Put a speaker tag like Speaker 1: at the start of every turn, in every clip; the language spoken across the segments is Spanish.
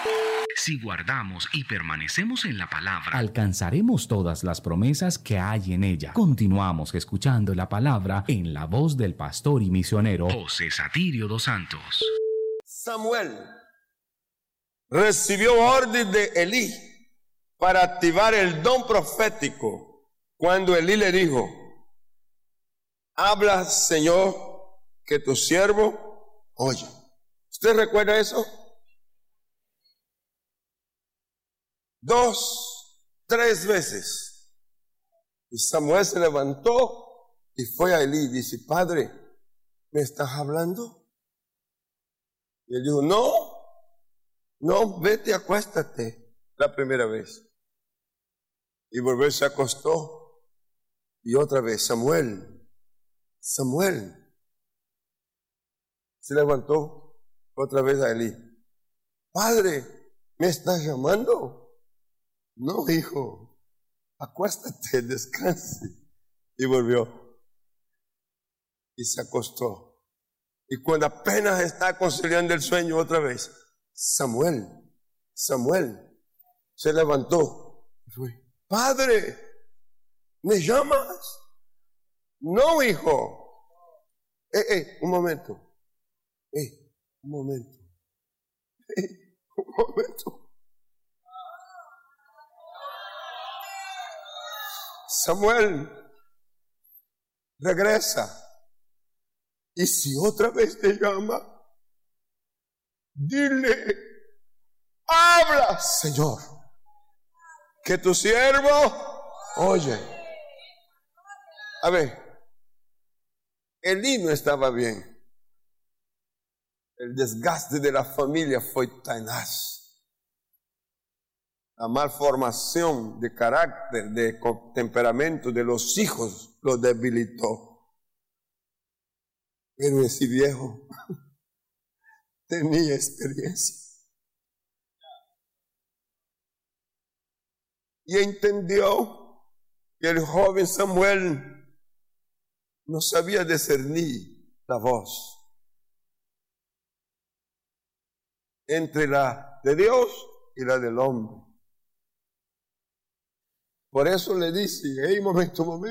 Speaker 1: Si guardamos y permanecemos en la palabra,
Speaker 2: alcanzaremos todas las promesas que hay en ella. Continuamos escuchando la palabra en la voz del pastor y misionero
Speaker 1: José Satirio dos Santos.
Speaker 3: Samuel recibió orden de Elí para activar el don profético cuando Elí le dijo: habla, Señor, que tu siervo oye. ¿Usted recuerda eso? 2, 3 veces. Y Samuel se levantó y fue a Elí y dice: Padre, ¿me estás hablando? Y él dijo: no, vete, acuéstate. La primera vez. Y volvió, se acostó. Y otra vez: Samuel. Se levantó otra vez a Elí: Padre, ¿me estás llamando? No, hijo, acuéstate, descanse. Y volvió y se acostó. Y cuando apenas está conciliando el sueño otra vez: Samuel, se levantó y fue: Padre, ¿me llamas? No, hijo. Un momento. Samuel, regresa. Y si otra vez te llama, dile: habla, Señor, que tu siervo oye. A ver, Elí no estaba bien. El desgaste de la familia fue tenaz. La malformación de carácter, de temperamento de los hijos lo debilitó. Pero ese viejo tenía experiencia. Y entendió que el joven Samuel no sabía discernir la voz entre la de Dios y la del hombre. Por eso le dice: momento,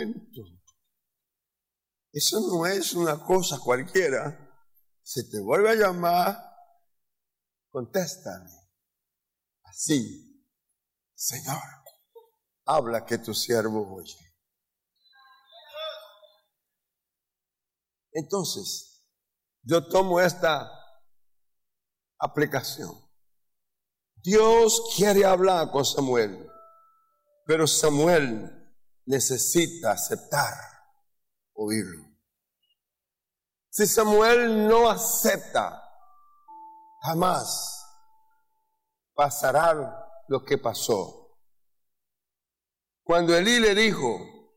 Speaker 3: eso no es una cosa cualquiera. Si te vuelve a llamar, contéstale así: Señor, habla, que tu siervo oye. Entonces, yo tomo esta aplicación. Dios quiere hablar con Samuel, pero Samuel necesita aceptar oírlo. Si Samuel no acepta, jamás pasará lo que pasó. Cuando Elí le dijo: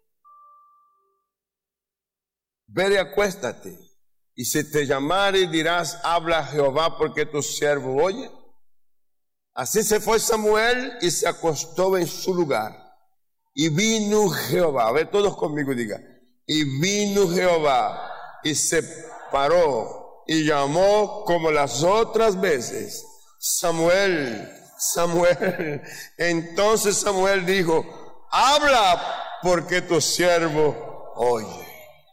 Speaker 3: ve y acuéstate, y si te llamare dirás: habla Jehová, porque tu siervo oye. Así se fue Samuel y se acostó en su lugar. Y vino Jehová, a ver todos conmigo, diga: y vino Jehová y se paró y llamó como las otras veces: Samuel, Samuel. Entonces Samuel dijo: habla, porque tu siervo oye.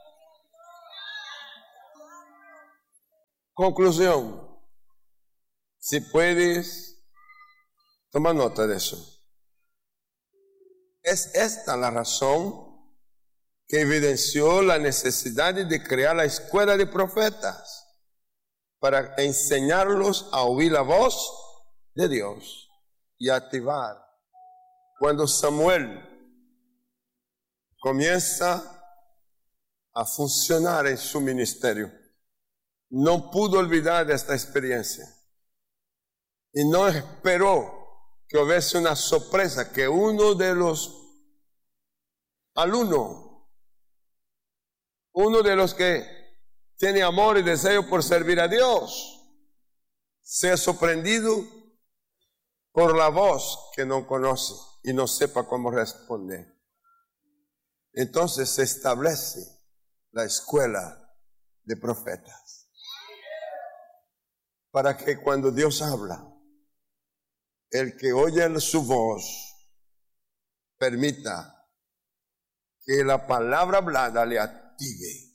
Speaker 3: Conclusión: si puedes, toma nota de eso. Es esta la razón que evidenció la necesidad de crear la escuela de profetas, para enseñarlos a oír la voz de Dios y activar. Cuando Samuel comienza a funcionar en su ministerio, no pudo olvidar de esta experiencia y no esperó que hubiese una sorpresa, que uno de los alumnos, uno de los que tiene amor y deseo por servir a Dios, sea sorprendido por la voz que no conoce y no sepa cómo responder. Entonces se establece la escuela de profetas, para que cuando Dios habla, el que oye su voz permita que la palabra hablada le active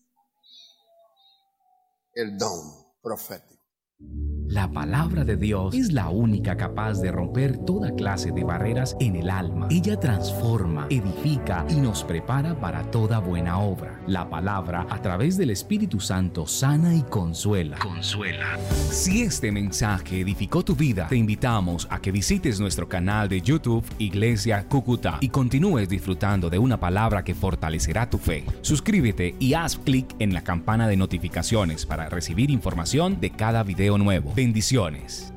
Speaker 3: el don profético.
Speaker 2: La palabra de Dios es la única capaz de romper toda clase de barreras en el alma. Ella transforma, edifica y nos prepara para toda buena obra. La palabra, a través del Espíritu Santo, sana y consuela. Si este mensaje edificó tu vida, te invitamos a que visites nuestro canal de YouTube Iglesia Cúcuta y continúes disfrutando de una palabra que fortalecerá tu fe. Suscríbete y haz clic en la campana de notificaciones para recibir información de cada video nuevo. Bendiciones.